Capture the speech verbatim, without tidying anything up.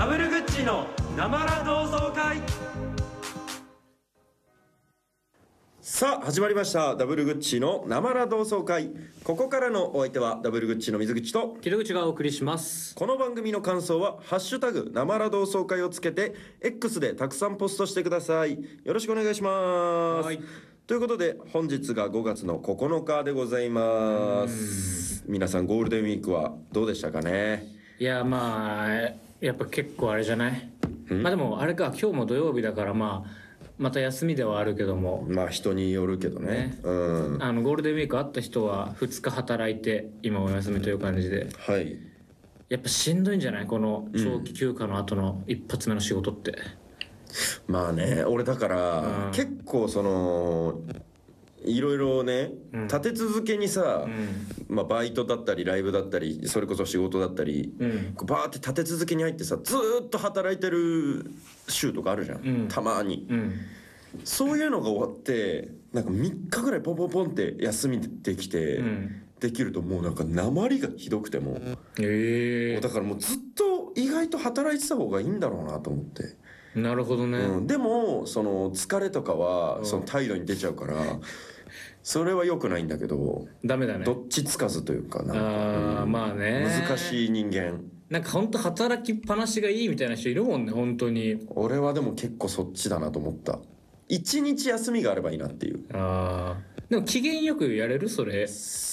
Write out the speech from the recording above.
ダブルグッチのなまら同窓会。 さあ始まりましたダブルグッチのなまら同窓会。ここからのお相手はダブルグッチの水口と木戸口がお送りします。 この番組の感想はハッシュタグなまら同窓会をつけて X でたくさんポストしてください。よろしくお願いします。 はい。 ということで本日がごがつのここのかでございます。皆さんゴールデンウィークはどうでしたかね。 いやまあやっぱ結構あれじゃない。まあでもあれか、今日も土曜日だからまあまた休みではあるけども、 まあ人によるけどね。 ねうん。 あのゴールデンウィークあった人はふつか働いて今お休みという感じで、 はい。 やっぱしんどいんじゃない、この長期休暇の後の一発目の仕事って。 まあね、俺だから、 うん結構そのいろいろね、 うん立て続けにさ、 うんまあ、バイトだったりライブだったりそれこそ仕事だったり、 うんこうバーって立て続けに入ってさずーっと働いてる週とかあるじゃん、 うんたまに、 うんそういうのが終わってなんかみっかぐらいポンポンポンって休みできて、 うんできるともうなんか訛りがひどくてもう、 ええだからもうずっと意外と働いてた方がいいんだろうなと思って。 なるほどね、 うん、でもその疲れとかはうんその態度に出ちゃうからそれは良くないんだけど、 ダメだね。 どっちつかずというかなんか、 あーうんまあね、 難しい人間。 なんか本当働きっぱなしがいいみたいな人いるもんね、本当に。 俺はでも結構そっちだなと思った。一日休みがあればいいなっていう。 ああ。でも機嫌よくやれるそれ。